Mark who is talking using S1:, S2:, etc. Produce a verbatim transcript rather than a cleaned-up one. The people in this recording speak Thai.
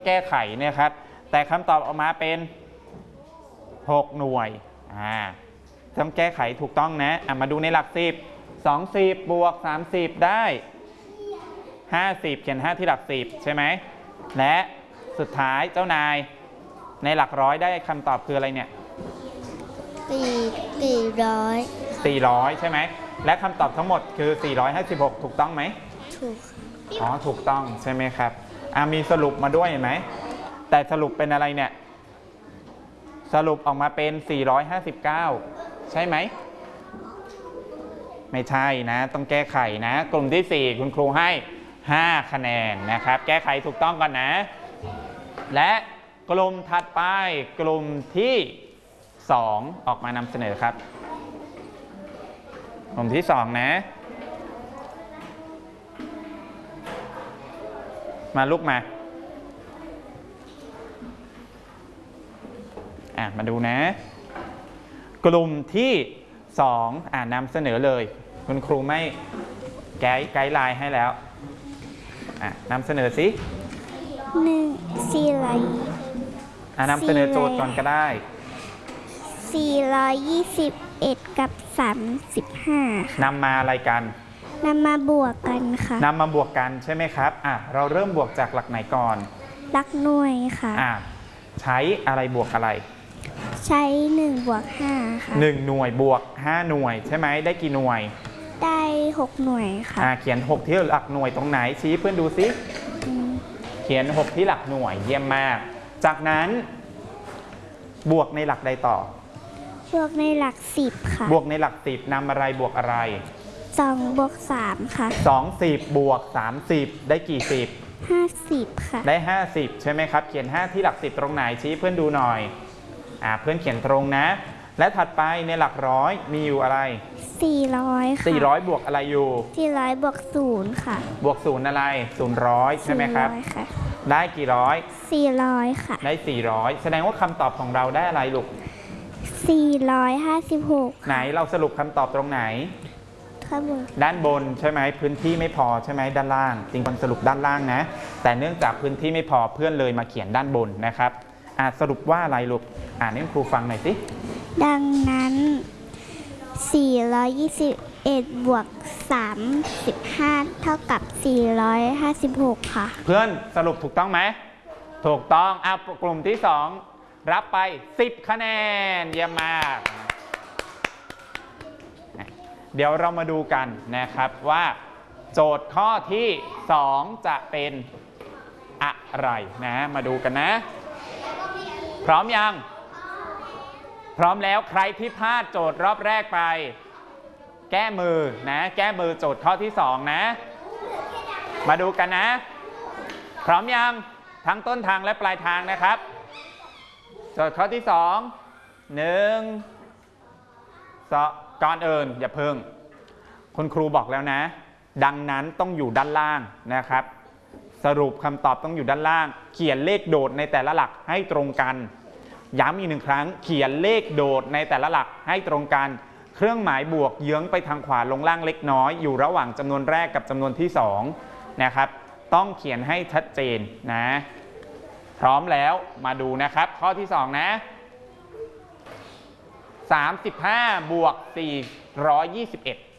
S1: แก้ไขเนี่ยครับแต่คำตอบออกมาเป็นหกหน่วยอ่าต้องแก้ไขถูกต้องนะอ่ะมาดูในหลักสิบสองสิบบวกสามสิบได้ห้าสิบเขียนห้าที่หลักสิบใช่ไหมและสุดท้ายเจ้านายในหลักร้อยได้คำตอบคืออะไรเนี่ย
S2: สี่สี่ร้อย
S1: สี่ร้อยใช่ไหมและคำตอบทั้งหมดคือสี่ร้อยห้าสิบหกถูกต้องไหม
S2: ถูก
S1: อ๋อถูกต้องใช่ไหมครับอ่ะมีสรุปมาด้วยเห็นไหมแต่สรุปเป็นอะไรเนี่ยสรุปออกมาเป็นสี่ร้อยห้าสิบเก้าใช่ไหมไม่ใช่นะต้องแก้ไขนะกลุ่มที่สี่คุณครูให้ห้าคะแนนนะครับแก้ไขถูกต้องก่อนนะและกลุ่มถัดไปกลุ่มที่สองออกมานำเสนอครับกลุ่มที่สองนะมาลุกมาอ่ะมาดูนะกลุ่มที่สองอ่านำเสนอเลยคุณครูไม่ไกด์ไกด์ไลน์ให้แล้วอ่ะนำเสนอสิ
S2: หนึ่งสี่ร้อย
S1: อ่ะนำเสนอโจทย์ก่อนก็ได้
S2: สี่ร้อยยี่สิบเอ็ดกับสามสิบห้าน
S1: ำมาอะไรกัน
S2: นำมาบวกกันค่ะ
S1: นำมาบวกกันใช่ไหมครับอ่ะเราเริ่มบวกจากหลักไหนก่อน
S2: หลักหน่วยค่ะ
S1: อ่ะใช้อะไรบวกอะไร
S2: ใช้หนึ่งบวกห้าค่ะ
S1: หนึ่งหน่วยบวกห้าหน่วยใช่ไหมได้กี่หน่วย
S2: ได้หกหน่วยค่ะ
S1: อ่ะเขียนหกที่หลักหน่วยตรงไหนชี้เพื่อนดูสิเขียนหกที่หลักหน่วยเยี่ยมมากจากนั้นบวกในหลักใดต่อบ
S2: วกในหลักสิบค่ะ
S1: บวกในหลักสิบนำอะไรบวกอะไร
S2: สองบวกสามค่ะ
S1: สองสิบบวกสามสิบได้กี่สิบ
S2: ห้าสิบค่ะ
S1: ได้ห้าสิบใช่ไหมครับเขียนห้าที่หลักสิบตรงไหนชี้เพื่อนดูหน่อยอ่าเพื่อนเขียนตรงนะและถัดไปในหลักร้อยมีอยู่อะไร
S2: สี่ร้อยค่ะ
S1: สี่ร้อยบวกอะไรอยู่
S2: สี่ร้อยบวกศูนย์ค่ะ
S1: บวกศูนย์อะไรศูนย์ร้อยใช่ไหมครับได้กี่ร้อย
S2: สี่ร้อยค่ะ
S1: ได้สี่ร้อยแสดงว่าคำตอบของเราได้อะไรลูก
S2: สี่ร้อยห้าสิบหก
S1: ไหนเราสรุปคำตอบตรงไหนด้านบนใช่ไหมพื้นที่ไม่พอใช่ไหมด้านล่างจริงๆสรุปด้านล่างนะแต่เนื่องจากพื้นที่ไม่พอเพื่อนเลยมาเขียนด้านบนนะครับอ่าสรุปว่าอะไรลูกอ่านให้ครูฟังหน่อยสิ
S2: ดังนั้นสี่ร้อยยี่สิบเอ็ดบวกสามสิบห้าเท่ากับสี่ร้อยห้าสิบหกค่ะ
S1: เพื่อนสรุปถูกต้องไหมถูกต้องอ่ะกลุ่มที่สองรับไปสิบคะแนนเยี่ยมมากเดี๋ยวเรามาดูกันนะครับว่าโจทย์ข้อที่สองจะเป็นอะไรนะมาดูกันนะพร้อมยังพร้อมแล้วใครที่พลาดโจทย์รอบแรกไปแก้มือนะแก้มือโจทย์ข้อที่สองนะมาดูกันนะพร้อมยังทั้งต้นทางและปลายทางนะครับโจทย์ข้อที่สองหนึ่งสองก่อนอื่นอย่าเพิ่งคุณครูบอกแล้วนะดังนั้นต้องอยู่ด้านล่างนะครับสรุปคำตอบต้องอยู่ด้านล่างเขียนเลขโดดในแต่ละหลักให้ตรงกันย้ำอีกหนึ่งครั้งเขียนเลขโดดในแต่ละหลักให้ตรงกันเครื่องหมายบวกเยื้องไปทางขวาลงล่างเล็กน้อยอยู่ระหว่างจำนวนแรกกับจำนวนที่สองนะครับต้องเขียนให้ชัดเจนนะพร้อมแล้วมาดูนะครับข้อที่สองนะสามสิบห้าบวกสี่ร้อยยี่สิบเอ็ด